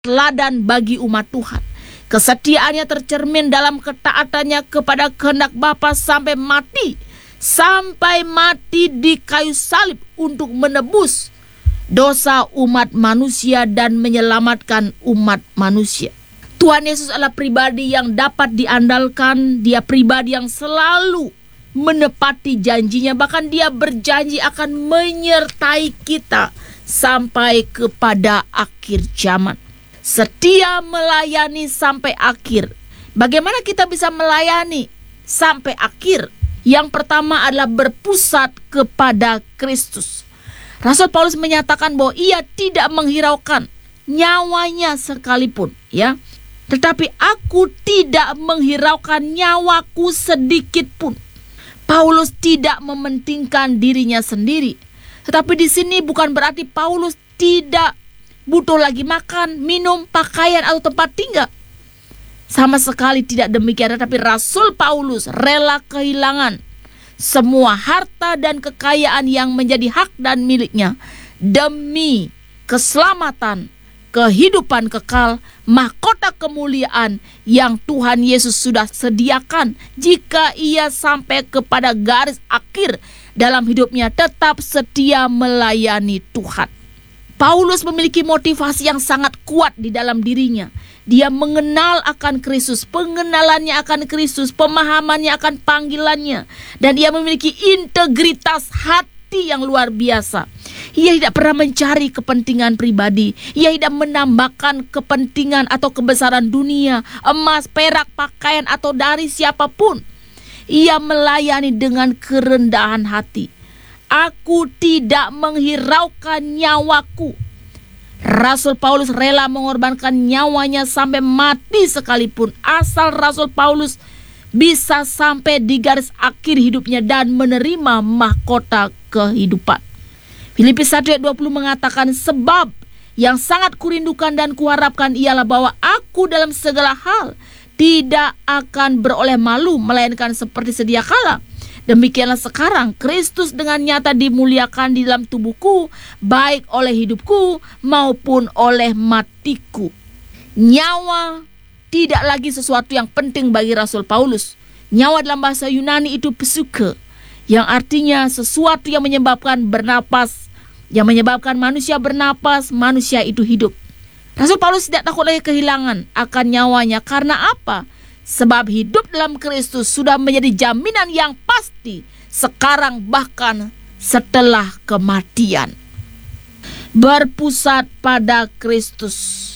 teladan bagi umat Tuhan. Kesetiaannya tercermin dalam ketaatannya kepada kehendak Bapa sampai mati di kayu salib untuk menebus dosa umat manusia dan menyelamatkan umat manusia. Tuhan Yesus adalah pribadi yang dapat diandalkan. Dia pribadi yang selalu menepati janjinya. Bahkan dia berjanji akan menyertai kita sampai kepada akhir zaman. Setia melayani sampai akhir. Bagaimana kita bisa melayani sampai akhir? Yang pertama adalah berpusat kepada Kristus. Rasul Paulus menyatakan bahwa ia tidak menghiraukan nyawanya sekalipun, ya. Tetapi aku tidak menghiraukan nyawaku sedikit pun. Paulus tidak mementingkan dirinya sendiri. Tetapi di sini bukan berarti Paulus tidak butuh lagi makan, minum, pakaian atau tempat tinggal. Sama sekali tidak demikian. Tetapi Rasul Paulus rela kehilangan semua harta dan kekayaan yang menjadi hak dan miliknya demi keselamatan, kehidupan kekal, mahkota kemuliaan yang Tuhan Yesus sudah sediakan jika ia sampai kepada garis akhir dalam hidupnya tetap setia melayani Tuhan. Paulus memiliki motivasi yang sangat kuat di dalam dirinya. Dia mengenal akan Kristus, pengenalannya akan Kristus, pemahamannya akan panggilannya, dan dia memiliki integritas hati yang luar biasa. Ia tidak pernah mencari kepentingan pribadi. Ia tidak menambahkan kepentingan atau kebesaran dunia, emas, perak, pakaian atau dari siapapun. Ia melayani dengan kerendahan hati. Aku tidak menghiraukan nyawaku. Rasul Paulus rela mengorbankan nyawanya sampai mati sekalipun, asal Rasul Paulus bisa sampai di garis akhir hidupnya dan menerima mahkota kehidupan. Filipi 1:20 mengatakan, sebab yang sangat kurindukan dan kuharapkan ialah bahwa aku dalam segala hal tidak akan beroleh malu, melainkan seperti sedia kala. Demikianlah sekarang Kristus dengan nyata dimuliakan di dalam tubuhku, baik oleh hidupku maupun oleh matiku. Nyawa tidak lagi sesuatu yang penting bagi Rasul Paulus. Nyawa dalam bahasa Yunani itu psuke, yang artinya sesuatu yang menyebabkan bernapas, yang menyebabkan manusia bernapas, manusia itu hidup. Rasul Paulus tidak takut lagi kehilangan akan nyawanya. Karena apa? Sebab hidup dalam Kristus sudah menjadi jaminan yang pasti sekarang bahkan setelah kematian. Berpusat pada Kristus.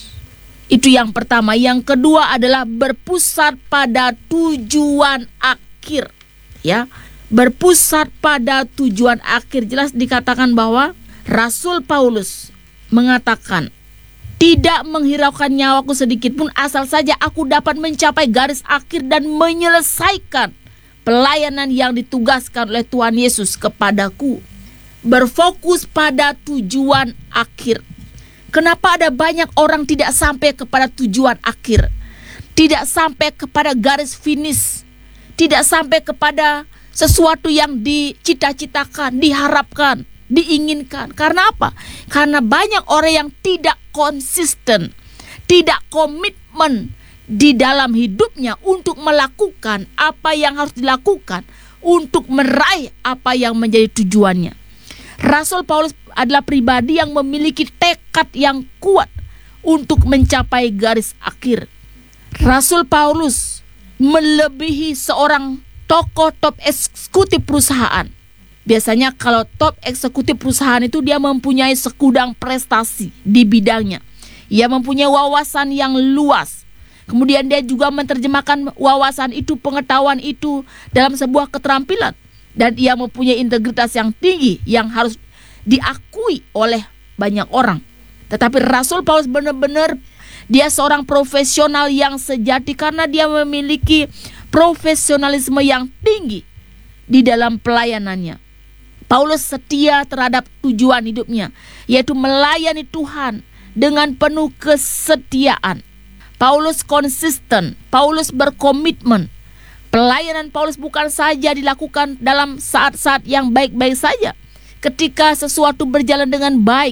Itu yang pertama. Yang kedua adalah berpusat pada tujuan akhir. Ya, berpusat pada tujuan akhir. Jelas dikatakan bahwa Rasul Paulus mengatakan, tidak menghiraukan nyawaku sedikit pun, asal saja aku dapat mencapai garis akhir dan menyelesaikan pelayanan yang ditugaskan oleh Tuhan Yesus kepadaku. Berfokus pada tujuan akhir. Kenapa ada banyak orang tidak sampai kepada tujuan akhir? Tidak sampai kepada garis finish. Tidak sampai kepada sesuatu yang dicita-citakan, diharapkan, diinginkan. Karena apa? Karena banyak orang yang tidak konsisten, tidak komitmen di dalam hidupnya untuk melakukan apa yang harus dilakukan, untuk meraih apa yang menjadi tujuannya. Rasul Paulus adalah pribadi yang memiliki tekad yang kuat untuk mencapai garis akhir. Rasul Paulus melebihi seorang tokoh top eksekutif perusahaan. Biasanya kalau top eksekutif perusahaan itu dia mempunyai segudang prestasi di bidangnya. Ia mempunyai wawasan yang luas. Kemudian dia juga menerjemahkan wawasan itu, pengetahuan itu dalam sebuah keterampilan. Dan ia mempunyai integritas yang tinggi yang harus diakui oleh banyak orang. Tetapi Rasul Paulus benar-benar dia seorang profesional yang sejati karena dia memiliki profesionalisme yang tinggi di dalam pelayanannya. Paulus setia terhadap tujuan hidupnya, yaitu melayani Tuhan dengan penuh kesetiaan. Paulus konsisten, Paulus berkomitmen. Pelayanan Paulus bukan saja dilakukan dalam saat-saat yang baik-baik saja. Ketika sesuatu berjalan dengan baik,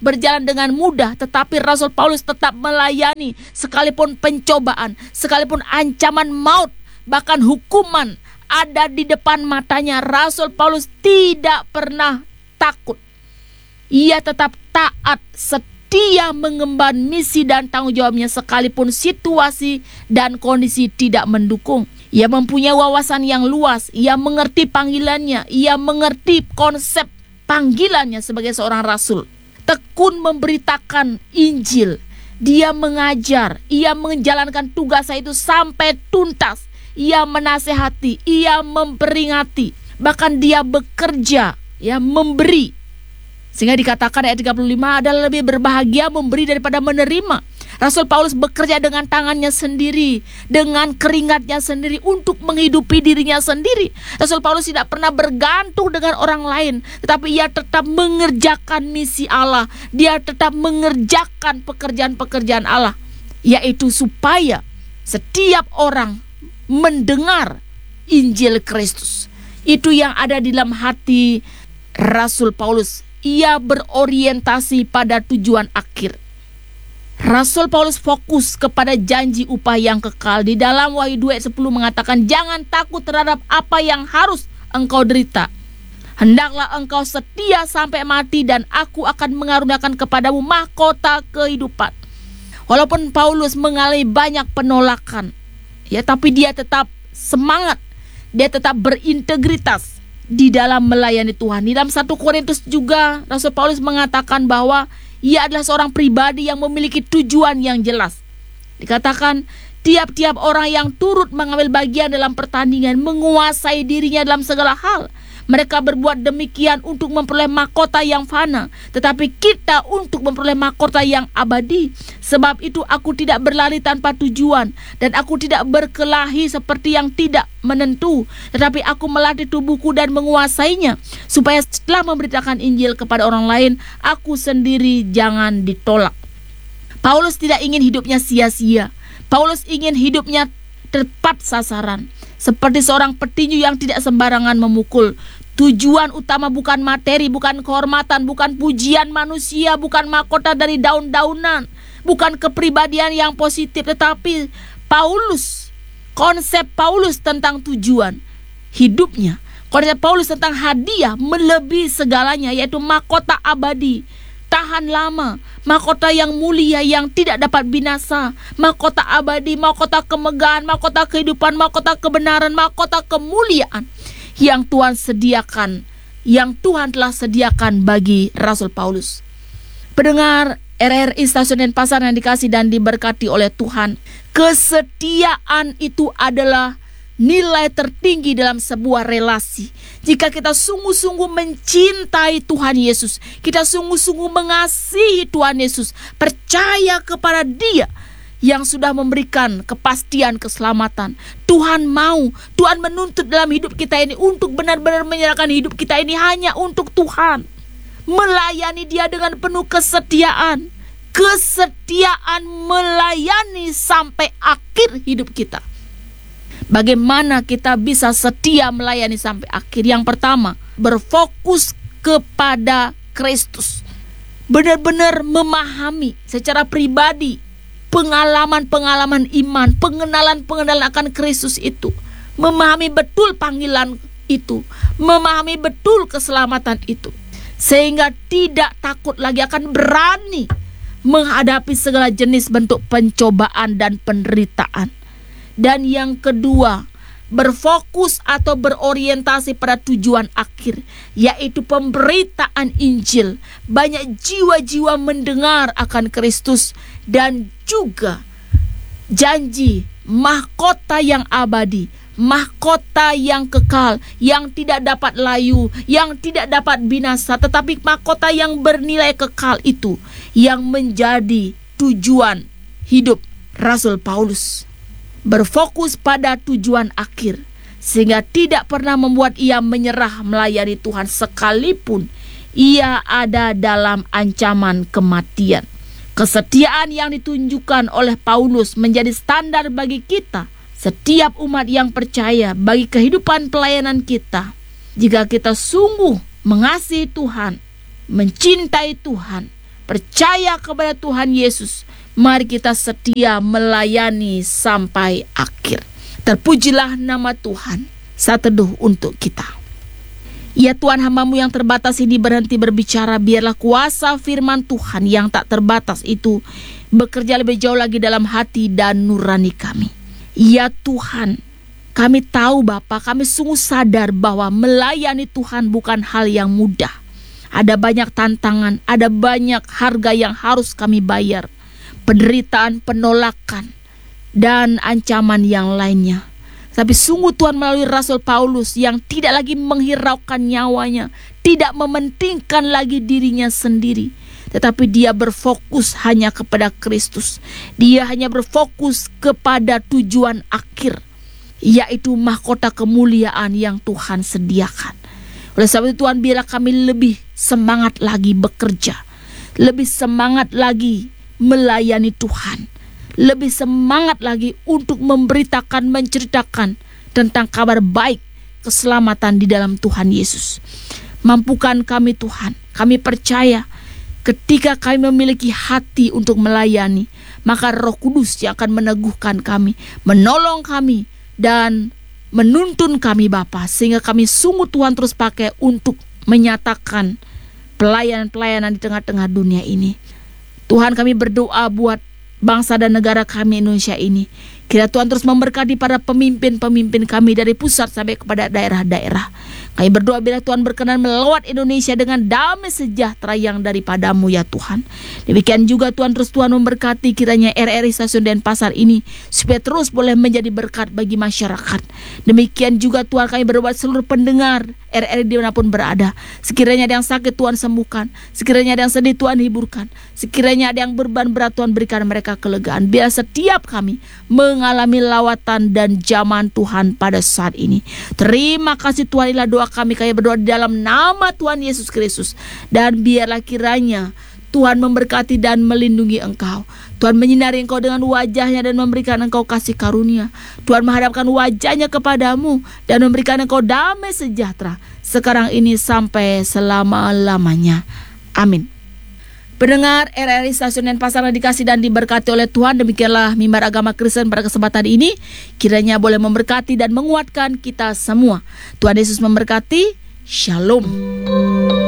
berjalan dengan mudah, tetapi Rasul Paulus tetap melayani sekalipun pencobaan, sekalipun ancaman maut, bahkan hukuman ada di depan matanya. Rasul Paulus tidak pernah takut. Ia tetap taat, setia mengemban misi dan tanggung jawabnya sekalipun situasi dan kondisi tidak mendukung. Ia mempunyai wawasan yang luas, ia mengerti panggilannya, ia mengerti konsep panggilannya sebagai seorang rasul. Tekun memberitakan Injil, dia mengajar, ia menjalankan tugasnya itu sampai tuntas. Ia menasehati, ia memperingati, bahkan dia bekerja, ya, memberi. Sehingga dikatakan ayat 35 adalah lebih berbahagia memberi daripada menerima. Rasul Paulus bekerja dengan tangannya sendiri, dengan keringatnya sendiri untuk menghidupi dirinya sendiri. Rasul Paulus tidak pernah bergantung dengan orang lain, tetapi ia tetap mengerjakan misi Allah. Dia tetap mengerjakan pekerjaan-pekerjaan Allah, yaitu supaya setiap orang mendengar Injil Kristus. Itu yang ada di dalam hati Rasul Paulus. Ia berorientasi pada tujuan akhir. Rasul Paulus fokus kepada janji upah yang kekal. Di dalam Wahyu 2 ayat 10 mengatakan, jangan takut terhadap apa yang harus engkau derita. Hendaklah engkau setia sampai mati dan aku akan mengaruniakan kepadamu mahkota kehidupan. Walaupun Paulus mengalami banyak penolakan, ya, tapi dia tetap semangat, dia tetap berintegritas di dalam melayani Tuhan. Di dalam 1 Korintus juga Rasul Paulus mengatakan bahwa ia adalah seorang pribadi yang memiliki tujuan yang jelas. Dikatakan tiap-tiap orang yang turut mengambil bagian dalam pertandingan menguasai dirinya dalam segala hal. Mereka berbuat demikian untuk memperoleh mahkota yang fana, tetapi kita untuk memperoleh mahkota yang abadi. Sebab itu aku tidak berlari tanpa tujuan, dan aku tidak berkelahi seperti yang tidak menentu, tetapi aku melatih tubuhku dan menguasainya, supaya setelah memberitakan Injil kepada orang lain, aku sendiri jangan ditolak. Paulus tidak ingin hidupnya sia-sia. Paulus ingin hidupnya tepat sasaran, seperti seorang petinju yang tidak sembarangan memukul. Tujuan utama bukan materi, bukan kehormatan, bukan pujian manusia, bukan mahkota dari daun-daunan, bukan kepribadian yang positif, tetapi Paulus, konsep Paulus tentang tujuan hidupnya, konsep Paulus tentang hadiah melebihi segalanya, yaitu mahkota abadi, tahan lama, mahkota yang mulia yang tidak dapat binasa, mahkota abadi, mahkota kemegahan, mahkota kehidupan, mahkota kebenaran, mahkota kemuliaan yang Tuhan sediakan, yang Tuhan telah sediakan bagi Rasul Paulus. Pendengar RRI Stasiun Denpasar yang dikasih dan diberkati oleh Tuhan, kesetiaan itu adalah nilai tertinggi dalam sebuah relasi. Jika kita sungguh-sungguh mencintai Tuhan Yesus, kita sungguh-sungguh mengasihi Tuhan Yesus, percaya kepada Dia yang sudah memberikan kepastian keselamatan. Tuhan menuntut dalam hidup kita ini untuk benar-benar menyerahkan hidup kita ini hanya untuk Tuhan. Melayani Dia dengan penuh kesetiaan. Kesetiaan melayani sampai akhir hidup kita. Bagaimana kita bisa setia melayani sampai akhir? Yang pertama, berfokus kepada Kristus. Benar-benar memahami secara pribadi pengalaman-pengalaman iman, pengenalan-pengenalan akan Kristus itu, memahami betul panggilan itu, memahami betul keselamatan itu, sehingga tidak takut lagi, akan berani menghadapi segala jenis bentuk pencobaan dan penderitaan. Dan yang kedua, berfokus atau berorientasi pada tujuan akhir, yaitu pemberitaan Injil. Banyak jiwa-jiwa mendengar akan Kristus, dan juga janji mahkota yang abadi, mahkota yang kekal, yang tidak dapat layu, yang tidak dapat binasa, tetapi mahkota yang bernilai kekal itu yang menjadi tujuan hidup Rasul Paulus. Berfokus pada tujuan akhir, sehingga tidak pernah membuat ia menyerah melayani Tuhan sekalipun ia ada dalam ancaman kematian. Kesetiaan yang ditunjukkan oleh Paulus menjadi standar bagi kita, setiap umat yang percaya, bagi kehidupan pelayanan kita. Jika kita sungguh mengasihi Tuhan, mencintai Tuhan, percaya kepada Tuhan Yesus. Mari kita setia melayani sampai akhir. Terpujilah nama Tuhan. Saat teduh untuk kita. Ya Tuhan, hamba-Mu yang terbatas ini berhenti berbicara. Biarlah kuasa firman Tuhan yang tak terbatas itu bekerja lebih jauh lagi dalam hati dan nurani kami. Ya Tuhan, kami tahu Bapa, kami sungguh sadar bahwa melayani Tuhan bukan hal yang mudah. Ada banyak tantangan, ada banyak harga yang harus kami bayar. Penderitaan, penolakan, dan ancaman yang lainnya. Tapi sungguh Tuhan melalui Rasul Paulus yang tidak lagi menghiraukan nyawanya, tidak mementingkan lagi dirinya sendiri, tetapi dia berfokus hanya kepada Kristus. Dia hanya berfokus kepada tujuan akhir, yaitu mahkota kemuliaan yang Tuhan sediakan. Oleh sebab itu Tuhan, biarlah kami lebih semangat lagi bekerja, lebih semangat lagi melayani Tuhan, lebih semangat lagi untuk memberitakan, menceritakan tentang kabar baik keselamatan di dalam Tuhan Yesus. Mampukan kami Tuhan, kami percaya ketika kami memiliki hati untuk melayani, maka Roh Kudus yang akan meneguhkan kami, menolong kami, dan menuntun kami Bapa, sehingga kami sungguh Tuhan terus pakai untuk menyatakan pelayanan-pelayanan di tengah-tengah dunia ini. Tuhan, kami berdoa buat bangsa dan negara kami Indonesia ini. Kiranya Tuhan terus memberkati para pemimpin-pemimpin kami dari pusat sampai kepada daerah-daerah. Kami berdoa bila Tuhan berkenan melawat Indonesia dengan damai sejahtera yang daripada-Mu ya Tuhan. Demikian juga Tuhan memberkati kiranya RRI Stasiun Denpasar ini supaya terus boleh menjadi berkat bagi masyarakat. Demikian juga Tuhan, kami berdoa seluruh pendengar RRI dimanapun berada. Sekiranya ada yang sakit Tuhan sembuhkan, sekiranya ada yang sedih Tuhan hiburkan, sekiranya ada yang beban berat Tuhan berikan mereka kelegaan. Biar setiap kami mengalami lawatan dan jaman Tuhan pada saat ini. Terima kasih Tuhan, inilah doa kami berdoa di dalam nama Tuhan Yesus Kristus. Dan biarlah kiranya Tuhan memberkati dan melindungi engkau. Tuhan menyinari engkau dengan wajahnya dan memberikan engkau kasih karunia. Tuhan menghadapkan wajahnya kepadamu dan memberikan engkau damai sejahtera sekarang ini sampai selama-lamanya. Amin. Pendengar RRI Stasiun Denpasar dikasih dan diberkati oleh Tuhan. Demikianlah mimbar agama Kristen pada kesempatan ini. Kiranya boleh memberkati dan menguatkan kita semua. Tuhan Yesus memberkati. Shalom.